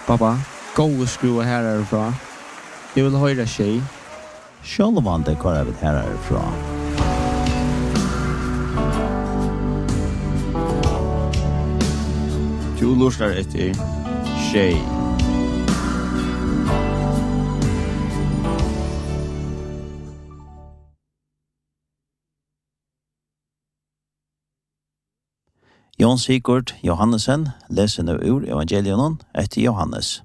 Pappa, gå skruva här härifrån. Jag vill höra tjej. Självan det kvar vi här härifrån. Du lustar efter tjej. Jon Sigurd Johannesen leser nå ur evangelion etter Johannes.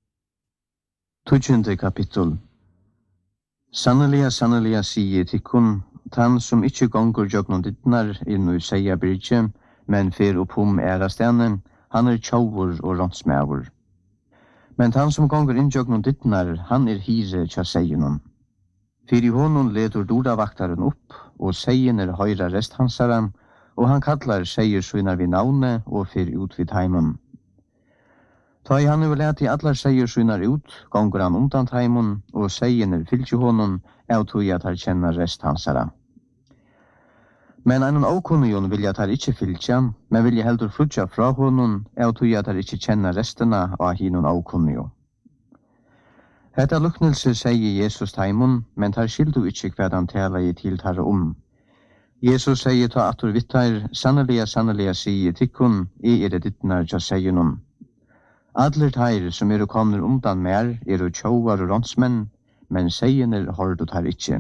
20. kapittel. Sanneliga sier tikkun, han som ikkje gongur jøgnon dittnar inn i seia byrkje, men fer oppom ærastene, han tjauur og rånsmævur. Men han som gongur inn jøgnon dittnar, han hire tja seienum. Fyr i honom leder dordavaktaren opp, og seien høyra resthansara, og han kallar seier sunar vid navne og fyr ut vid heimun. Ta i han uverlet i allar seier sunar ut, gongur han undan heimun, og seien fylgje honom, av tog at han kjenner resthansara. Men en åkunnion vilja at han ikkje fylgja, men vilja heldur flutja fra honom, av tog at han ikkje kjenner restena av hinon åkunnio. Hetta luknelse sier Jesus heimun, men tar skildu ikkje hva han tala i til tar Jesus sier ta atur vittar, sanneliga sier tikkun, dittnar tja seienum. Adler teir som komner undan mer, tjauar og rånsmenn, men seiener hårdu tar ikkje.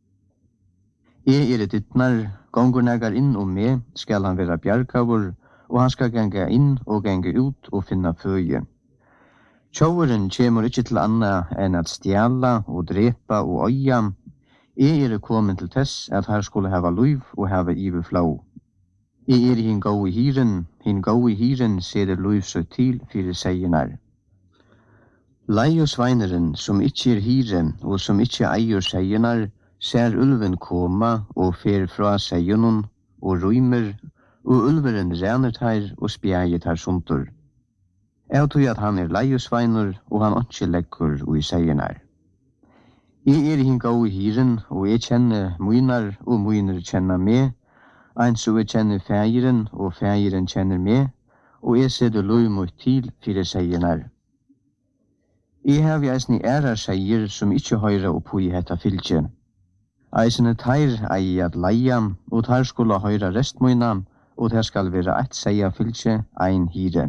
Dittnar, gongur negar inn med, skal han vera bjargavur, og han skal ganga inn og ganga ut og finna føye. Tjauaren kjemur ikkje til anna enn at stjala og drepa og øya. Kommet til tess at her skulle hava luiv og hava iverflau. Hin gau i hiren seder luiv søtt til fyrir seinar. Leiosveineren som ikkje hire og som ikkje eier seinar, ser ulven koma og fer fra seienun og rymer, og ulveren rener her og spjeiet her suntur. Jeg tror at han leiosveiner og han ikkje leggur og i seinar. Hin gau i hiren, og jeg kjenner muinar, og muinar kjenner meg, ein så jeg kjenner feiren, og feiren kjenner meg, og jeg seder lov mot til fyrir seinar. Jeg har vi eisne ærar seier som ikkje høyra oppo i hetta fylgje. Eisne teir ei at leia, og teir skulle høyra restmuina, og teir skal vera eit seia fylgje, ein hire.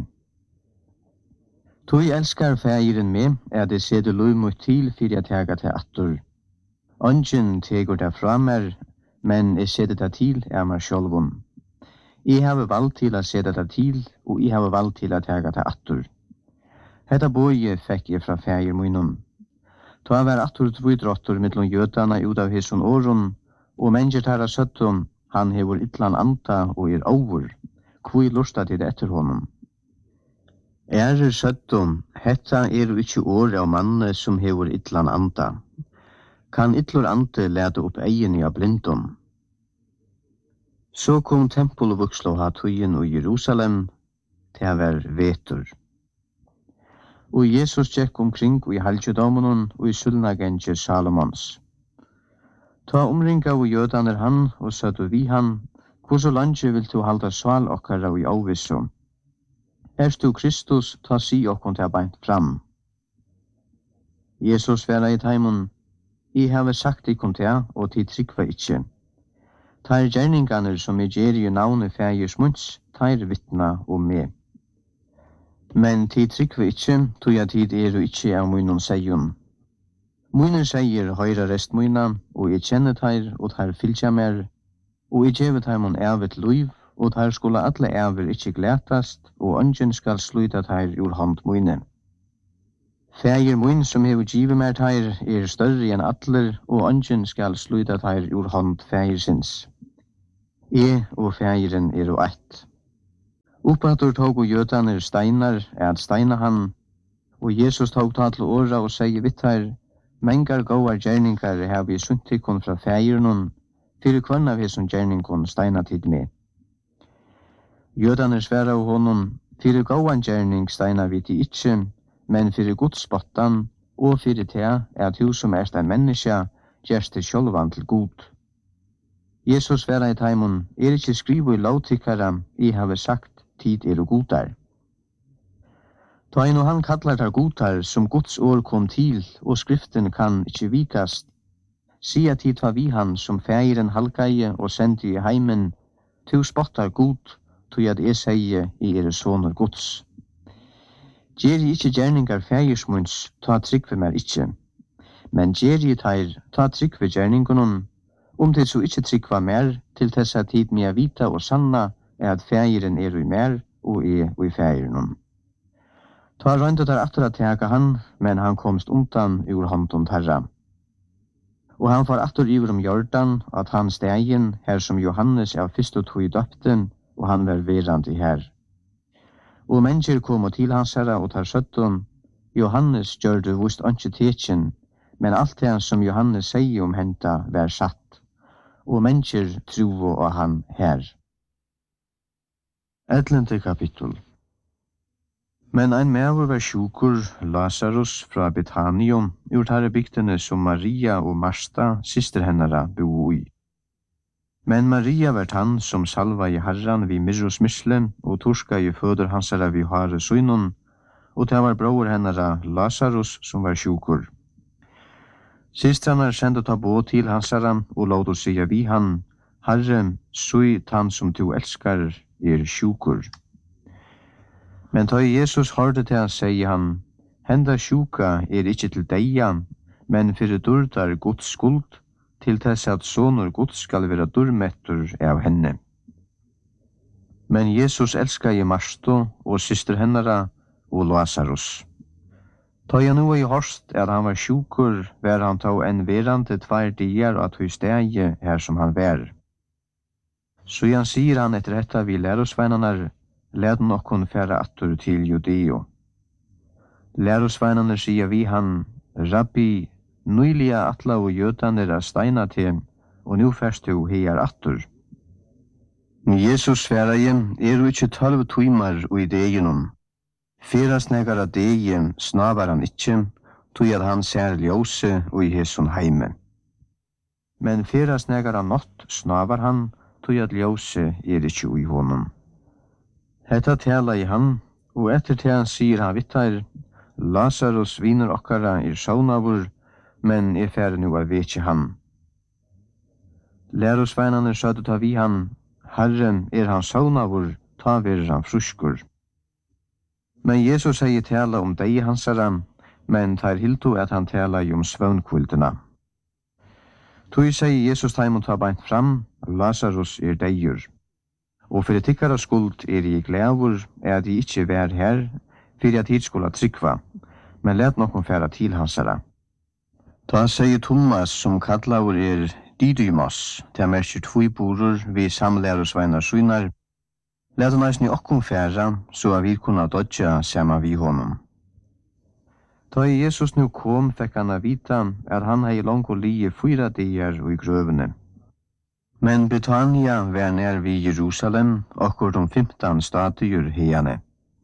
Tui elskar feiren med, det seder lov mot til fyrir at tega til attur. Ongen tegur det fra mer, men jeg seder det til meg sjálvun. Jeg har valgt til å seder det til, og jeg har valgt til å tega til attur. Hetta bøye fikk jeg fra feir munnen. Ta var attur tvidrottur mittlom jødana ut av hisson åren, og mennesker tar av søttum, han hever ytlan anta og over, kvui lusta til etter honom. Søttum, hetta ikkje åre av manne som hever ytlan anta. Kan ytlor ante lete opp egen av blindom. Så kom tempelvuxlo ha tøyen i Jerusalem, til var vetur. Og Jesus gikk omkring i halvdjedomen og i sulnagenge Salomons. Ta omringa og jødaner han, og sødde vi han, hvor så lange vil du halda sval okkara i avvissum. Du Kristus, ta si okkon til beint fram. Jesus vera i teimun, jeg har sagt ikon til, og til trykva ikkje. Teir gjerninganer som gjer i navnet fægir smunds, teir vittna om meg. Men til trykva ikkje, tog jeg tid ikkje av munnen seion. Munnen seier høyra restmunna, og jeg kjenner teir, og teir fylgja mer, og jeg gjevet heimun evet luiv, og teir skulle alle ever ikkje glætast, og ongen skal sluta teir ur hånd munne. Fægir mun som hever givet mer teir større enn atler, og ongen skal sluta teir ur hånd fægir sinns. Og fægiren og eitt. Oppatur tog og jødaner steinar at steina han, og Jesus tog ta til åra og sier vitt her, mengar gåar gjerningar har vi suntikon fra fægiren, fyrir kvann av hesson gjerningon steina tid med. Jødaner sværa av honom, fyrir gåan gjerning steina vi til ikkje, men fyrir godspottan, og fyrir te at du som ein menneske, gjerst til sjølvan til god. Jesus vera i teimun, ikkje skrivo i lovtikkara, I have sagt, tid og godar. Ta inn og han kallar tar godtar som Guds år kom til, og skriften kan ikkje vikast. Sia tid var vi han som feiren halgaie og sendi i heimen, tu spottar god, tu at jeg seie i sonur Guds. Gjer ikkje gjerningar feirsmunds, ta tryggve mer ikkje. Men gjer teir, ta tryggve gjerningunum, til så ikkje tryggva mer, til tessa tid med vita og sanna, at feiren i mer, og i feirenum. Ta røynda der atter at tega han, men han komst undan ur håndon terra. Og han får atter iver Jordan, at han stegin, her som Johannes av fyrst tog i døpten, og han var verand i her. Og mennesker kom til hans herra og tar søtton, Johannes gjør det vust ikke tekjen, men alt det som Johannes sier henta var satt, og mennesker tro og han her. 11. kapittel. Men ein mævur var sjukur, Lazarus fra Betanium, ur tarre bygdene som Maria og Marsta, syster hennara, bo i. Men Maria var han som salva i herran vid Myrros mysle, og torska i føder hansara vid hare søynun, og det var bror hennara Lazarus som var sjukur. Systrarna sendte ta bå til hansara, og låt oss sige vi han, Herre, søy han som du elskar, sjukur. Men ta Jesus hørte til han, sier han, henda sjuka ikkje til deia, men fyrir durdar Guds skuld, til tess at sonur Guds skal vera durmettur av henne. Men Jesus elskar i Marsto og syster hennara og Lazarus. Ta jeg nu i horst at han var sjukur, var han ta en verande 2 dier at hui stegi her som han var. Så han sier han etter dette vi lærosveinarnar, led nokkon færa attur til Judeo. Lærosveinarnar sier vi han, Rabbi, nøyliga atla og jødaner er steina til, og nu færst du heier attur. Jesus sværaje, ikkje 12 timar og i deginum. Fyras negar av degi snavar han ikkje, tog at han ser ljose og i hesson heime. Men fyras negar av natt snavar han, tog at ljose ikkje ui honom. Hetta tala i han, og etter til han sier han vittar, Lazarus viner okkara saunavur, men færre nu vekje han. Lærosveinane sødde ta vi han, Herre, han saunavur, ta ver han fruskur. Men Jesus sier tala deg hansara, men tar hilto at han tala om svøvnkvildena. Tui sier Jesus taimon ta beint fram, Lazarus deigur. Og fyrir tikkara skuld I glævur, at I ikkje vær her, fyrir at hit skulle trykva, men let nokon færa til hansara. Ta sier Thomas, som kallavur Didymos, til merker 2 borur vi samlærosveinar synar, let han eisni okkom færa, så vi kunna dodja sama vi honom. Da Jesus nu kom, fekk han vita at han hei langt lie 4 dier i grøvene. Men Betania var nær vid Jerusalem, okkur 15 stadier heiane.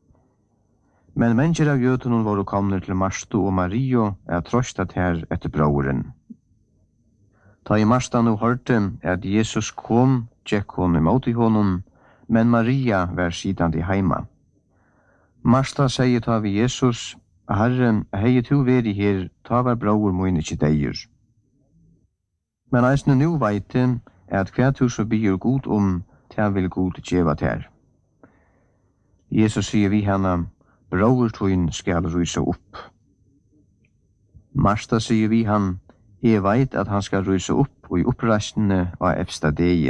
Men mennesker av jøtunum var komne til Marsto og Mario trøstat her etter broren. Ta I Marsta nu hørte at Jesus kom, tjekk hon imot I honom, men Maria var sidand I heima. Marsta sier ta vi Jesus, Herre, hei tu veri her, ta var bror moin ikkje deir. Men eisne nu veite at hver tu så byr god ta vil god djeva ter. Jesus sier vi henne, bror tuin skal rysa opp. Marsta sier vi han, veit at han skal rysa opp og I opprastene av efsta degi.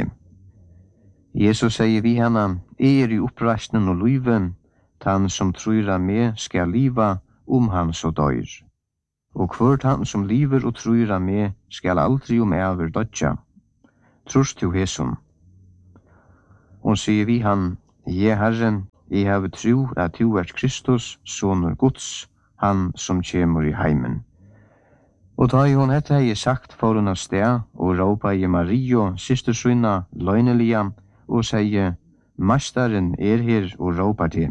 Jesus sier vi henne, I opprastene og lyve, han som trøyra med skal liva han så døyr. Og hvort han som liver og trøyra med skal aldri over dødja. Trust du hesson? Og sier vi han, Herren, I have tro at du Kristus, sonur Guds, han som kjemur I heimen. Og da hon hette hei sagt for hon av sted, og råpa I Mario, systersynna, løgnelia, og sier, Mastaren her og råpa til.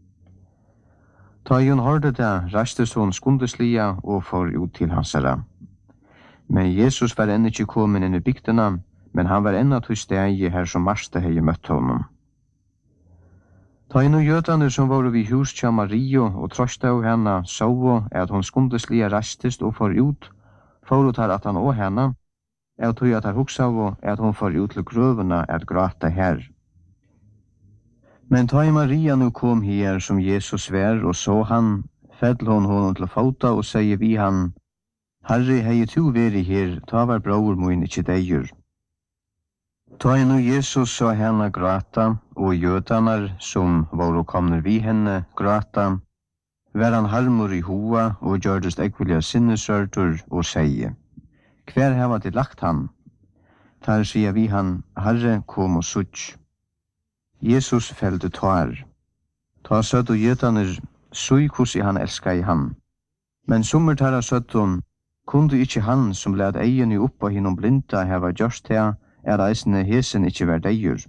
Da hon hørte det, rastes hon skundeslia og for ut til hansara. Men Jesus var enn ikkje kommet inn I bygdena, men han var ennå til stegi her som Marsta hei møtt honom. Ta inn og jøtane som var vid hus tja Mario og trøsta av henne så at hon skundeslige rastist og for ut, for tar at han og henne, jeg tog at han hugsa av at hon for ut til grøvene at gråta her. Men ta i Maria nu kom her som Jesus vær og så han, fedl hon honom til fota og sier vi han, Herre, hei tu veri her, ta var bror min ikkje deier. Ta i nu Jesus så henne gråta, og jødanar som var komner vi henne gråta, vær han harmur i hoa og gjørdest ekvilja sinnesørtur og sier, hver heva til lagt han? Tar sier vi han, Herre, kom og sutt. Jesus fælde tar. Ta søtt og jødaner, sui hvordan han elska i han. Men sommer tar søtten, kunde ikkje han som led eiene oppa hinnom blinda heva gjørst her, eisne hesen ikkje vær deier.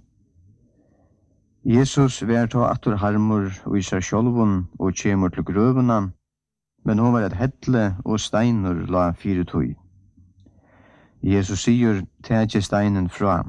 Jesus vær ta atur harmur og i seg sjolvun og kjemur til grøvuna, men hon var et hedle og steinur la fyretøy. Jesus sier, tætje steinen fra.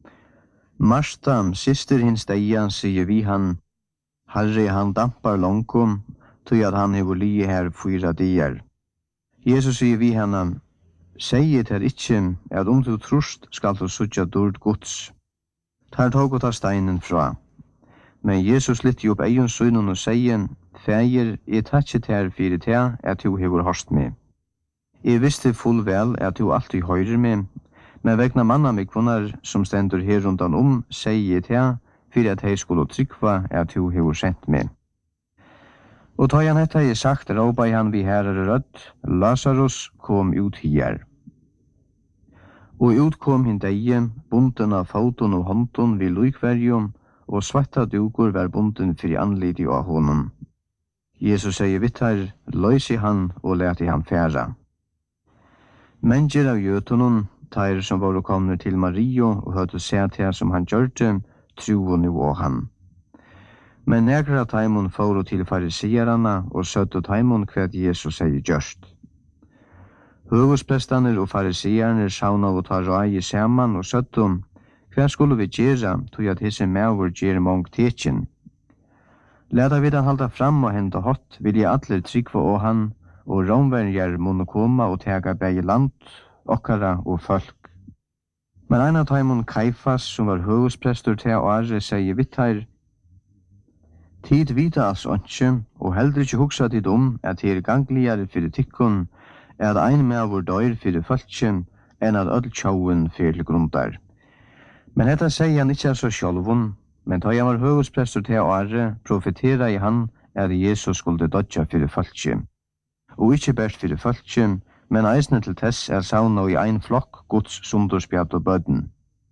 Marsta, syster hins deia, sier vi han, Herre, han dampar longkom, tog at han hever lie her 4 dier. Jesus sier vi henne, Seiet her ikkje, at du trust skal du suttja dord gods. Tar tog og tar steinen fra. Men Jesus lytte opp eion søgnen og sier, Fægir, jeg tatset her fyrir te, at du hever hørst meg. Jeg visste full vel at du alltid høyrer meg, men vegna manna mig kvinnar som stendur her rundan sier te, fyrir at hei skulle trykva at du hever sendt meg. Og ta han hetta sagt, råpa han vi herre rødt, Lazarus kom ut hier. Og ut kom hin deie, bunden av foton og hånden vid lykverjum, og svarta dukur var bunden fyrir anlidi av honom. Jesus sier vittar, løysi han og leti han færa. Mennesker av jøtunen, tair som var komne til Mario og høyde sett her som han gjørte, troen og han. Men negra taimon fóru til farisierana og søttu taimon hver Jesus sier gjørst. Høgusprestaner og farisierane sauna og ta rægi saman og søttu, hver skulle vi gjera, tog at hese mæver gjer mong tekjen. Leda vi da halda fram og henta hot, vil jeg atler trykva og han, og romverjar munne koma og tega begge land, okkara og folk. Men ein av taimon Kaifas, som var høgusprestur til åre, sier vittar, Tid vita alls ønske, og heller ikkje hugsa tid at det gangligare fyrir tikkun, at ein mævur døyr fyrir fölkje, enn at öll tjauen fyrir grundar. Men hetta sier han ikkje så sjálvun, men da han var høgusprestur til åre, profetera i han at Jesus skulle dødja fyrir fölkje. Og ikkje bært fyrir fölkje, men eisne til tess sauna i ein flokk Guds sundurspjat og bødden.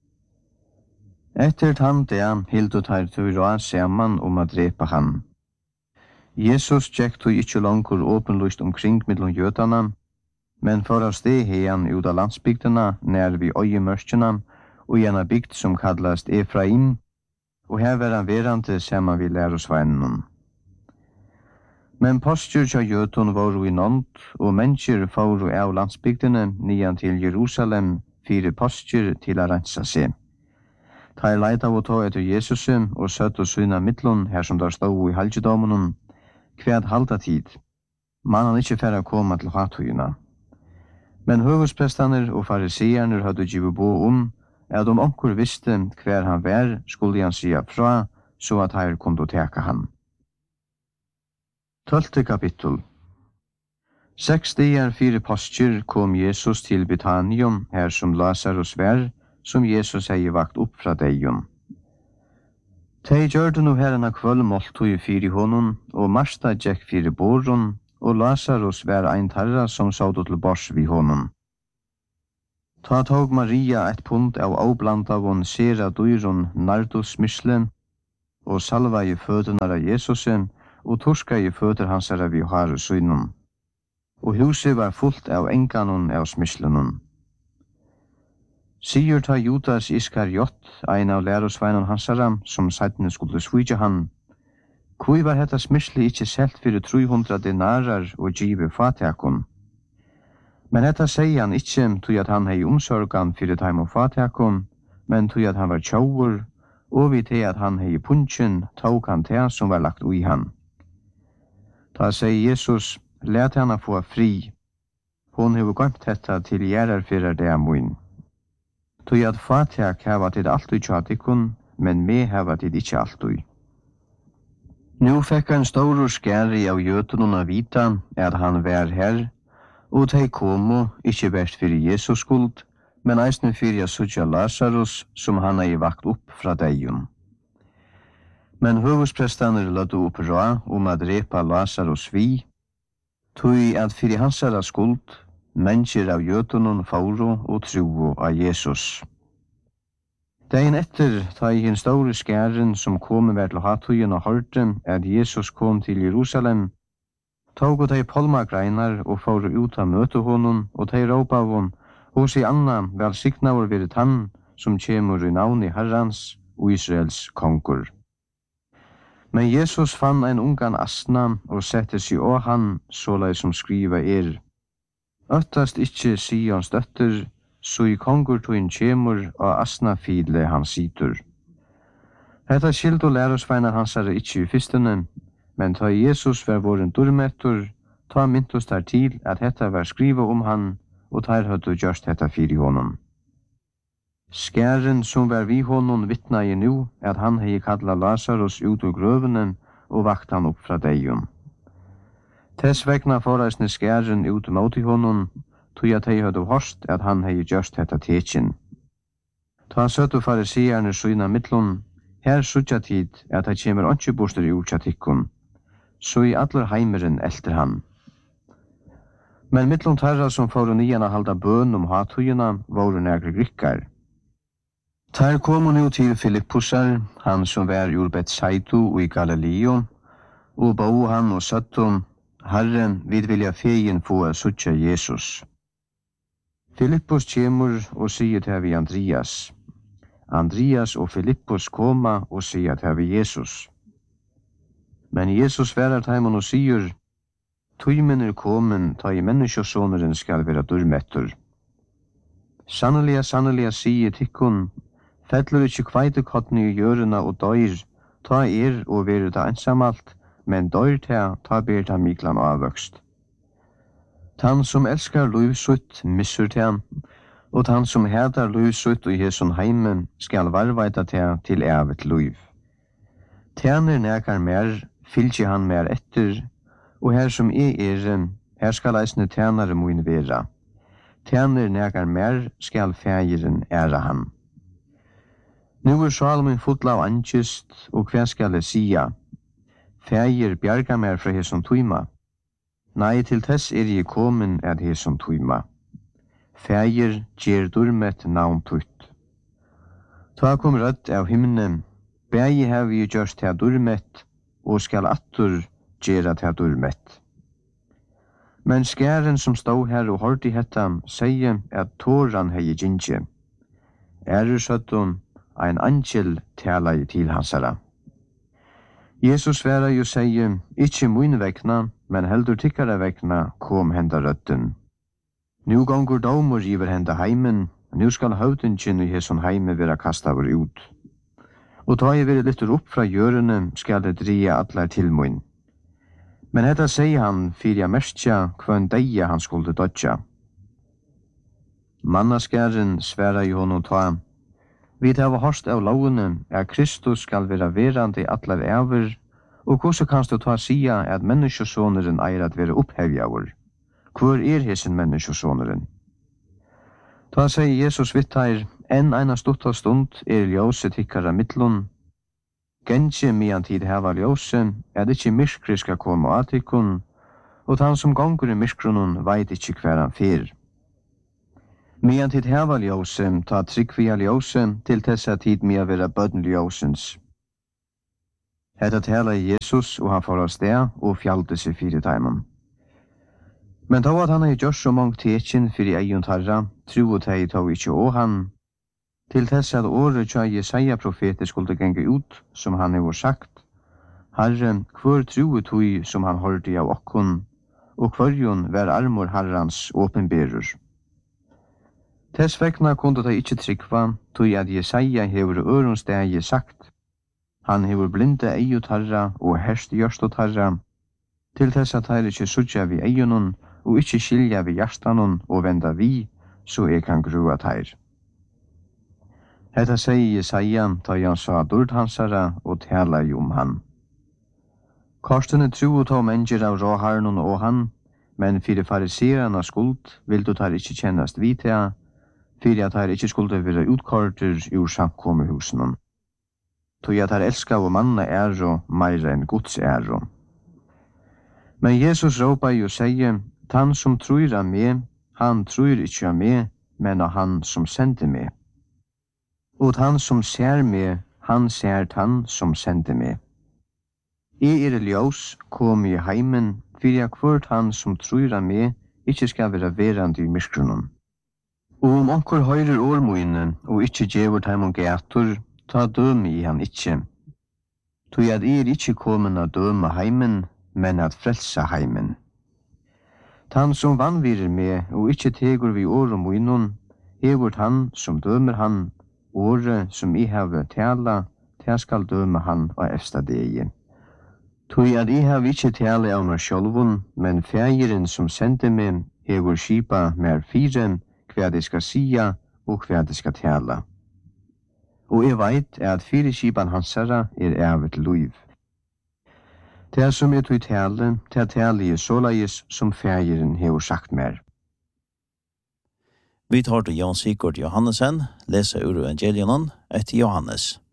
Etter han det hildu tar tøyra saman å drepa han. Jesus tjekk tog ikkje langkur åpenlyst omkring mellom jødana, men for av sted heian ut av landsbygdena nær vi øyemørkjena og i en bygd som kallast Efraim, og her var han verande saman vi lærosveinen. Men postjur tja jødun var i nånd, og mennesker fóru av landsbygdene nian til Jerusalem, 4 postjur til å rensa seg. Ta leita av å ta etter Jesus og søtt og syna mittlun her som der stod i halvdjedomen, hver halda tid. Man han ikkje færre koma til hatugina. Men høgusprestaner og farisierner hadde givet bo at onkur visste hver han vær, skulle han sia fra, så at her kunne teka han. 12. kapittel. 6 dager 4 postjer kom Jesus til Betanium, her som Lazarus vær, som Jesus hei vakt opp fra deion. Tei gjørde nu herrena kvöld måltøy fyri honom, og Marsta gjekk fyri boron, og Lazarus var ein tarra som saudu til bors vi honom. Ta tog Maria et pund av avblandavon sera dyron nardus mysle, og salva i føtunar av Jesusen, og torska i føtur hansara vi har synon. Og huset var fullt av enganon av smyslenon. Sigur ta Judas Iskariot, ein av lærosveinon hansara, som seidne skulle svitja han. Kui var hetta smysli ikkje selt fyrir 300 denarar og givet fatakon. Men hetta sier han ikkje tog at han hei omsorgan fyrir taim og fatakon, men tog at han var tjauur, og vi til at han hei punchen tok han til som var lagt ui han. Da sier Jesus, let henne få fri. Hon hever gømt dette til gjerarfyrer det moin. Tog at fatak heva tid alltid tjatikon, men me heva tid ikkje alltid. Nu fikk han stor skæri av jøtunen av vita at han var her, og de komo ikkje best fyrir Jesus skuld, men eisne fyrir jeg sutja Lazarus som han hei vakt opp fra deion. Men høvusprestaner lødde opp ra at drepa Lazarus vi, tog at fyrir hansara skuld, mennesker av jøtunen fauro og tro av Jesus. Dagen etter, ta i hin store skæren som kom ved til hatugen og hørte at Jesus kom til Jerusalem, tog de palmagreinar og for ut av møte honom, og de råpa av hon, hos i Anna velsignaver vidt han som kjemur i navn i Herrans og Israels kongur. Men Jesus fann en ungan asna og sette seg av han, sålai som skriva Øttast ikkje Sions døtter, så i kongur toin kjemur og asna fidle han situr. Hetta skild og lærosveinar hans ikkje i fyrstene, men ta Jesus var våren durmettur, ta myntos der til at hetta var skriva han, og tar høttu gjørst hetta fyri honom. Skæren som var vi honom vittna i nu, at han hei kalla Lazarus ut ur grøvenen og vakt han opp fra deion. Tess vegna forreisne skæren ut mot i honom, tog at hei høttu horst at han hei gjørst hetta tekin. Ta søttu fariseerne syna mittlun, her sutja tid at hei kjemur ontje bostur i utjatikkun, så i allar heimeren elter han. Men mittlun tarra som får nian halda bøn hatugina voru negre grikkar. Tar komu nu til Filippusar, han som var ur Bethsaida og i Galileo, og bau han og søttum, Herren, vid vilja fegin få sutja Jesus. Filippus kjemur og sier til vi Andreas. Andreas og Filippus koma og sier til vi Jesus. Men Jesus sverar taimon og sier, Tøymen komen, ta i menneskjøsåneren skal være durmettur. Sannelig, sier tikkun, fellur ikkje kveite kottni i gjørena og døyr, ta og veru ta ensamalt, men døyr ta ber ta miklan avvøkst. Tan som elskar luivsutt, missur ta, og tan som hedar luivsutt og i hesson heimen, skal varvaita ta til evet luiv. Tæner nekar mer, fylgje han mer etter, og her som her skal eisne tænare moin vera. Tæner nekar mer, skal fægiren æra han. Nu Salmen full av angist, og hva skal jeg sia? Fægir bjarga mer fra hesson tuima. Nei, til tess jeg komen at hesson tuima. Fægir gjer durmet navn tutt. Ta kom rødt av himne, bægi hev vi gjørst til durmet, og skal attur gjera til durmet. Men skæren som stod her og hørte hetta, sier at tåran hei gingje. Søttun, ein angel tala til hansara. Jesus sværa jo sier, ikkje mun vekna, men heldur tikkara vekna kom henda røtten. Nu gongur domur iver henda heimen, nu skal høvdingen i hesson heime vera kastavur ut. Og ta jeg vil lytter opp fra hjørene, skal det dria allar til mun. Men hetta sier han fyrir merskja kvann deia han skulle dodja. Mannaskæren sværa i honom ta, vi hava horst av lovene at Kristus skal vera verande i allar æver, og hvordan kanst du ta sia at menneskjøsåneren eier at vera opphevjaver? Hvor hesen menneskjøsåneren? Ta sier Jesus vittar, enn eina stutta stund ljøse tikkara mittlun. Gentje mian tid heva ljøse, ikkje myrskri skal komme av tikkun, og han som gongur i myrskrunun veit ikkje hver han fyr. Mian tid heva ljøse, ta tryggvia ljøse, til tessa tid mia vera bødden ljøsens. Hetta tala i Jesus, og han får av sted, og fjallte seg fyrir taimen. Men då at han hei gjort så mange tekin fyrir eion tarra, tro teg tog ikkje å han, til tess at året tja Jesaja profeter skulle genge ut, som han hei sagt, Herre, hvor tro tog som han hørte av okkon, og kvarjon var armor Herrans åpenberur. Tess vegna kunde de ikkje trykva, tog at Jesaja hever øron stegi sagt. Han hever blinde eio tarra og herst gjørst tarra, til tess at her ikkje sutja vi eionon og ikkje skilja vi hjertanon og venda vi, så kan grua teir. Hetta sier Jesaja ta han sa dord hansara og tala om han. Korstene tro ta mennesker av råharnon og han, men fyrir fariserana skuld vil du tar ikkje kjennast vitea, fyrir at her ikkje skulde være utkorter ur samkommehusen. Tog at her elska og manna og meira enn Guds æro. Men Jesus råpa og sier, «Tann som tror av meg, han tror ikkje av meg, men av han som sender meg. Og han som ser meg, han ser tann som sender meg. Jeg ljós, kom i heimen, fyrir kvart han som tror av meg, ikkje skal være verande i myskronen. Og onkur høyrer årmoine, og ikkje gjevur teimon gator, ta døme i han ikkje. Tog at ikkje komen a døme heimen, men at frelsa heimen. Tann som vanvirer med, og ikkje tegur vi årmoinon, hevur han som dømer han, åre som I have tala, ta skal døme han og efsta degi. Tog at I have ikkje tala av meg sjálvun, men fægiren som sendte meg, hevur skipa mer fire, hva de skal sia og hva de skal tala. Og jeg veit at fire skipan hansara evet luiv. Det som tog tale, til tale såleis som fægiren hevur sagt mer. Vi tar til Jan Sigurd Johannesen, lesa ur Evangelion etter Johannes.